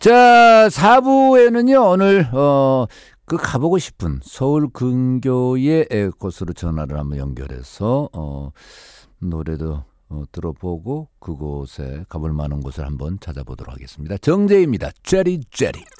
자, 4부에는요, 오늘, 그 가보고 싶은 서울 근교의 곳으로 전화를 한번 연결해서, 노래도 들어보고 그곳에 가볼 만한 곳을 한번 찾아보도록 하겠습니다. 정재희입니다. 제리 제리.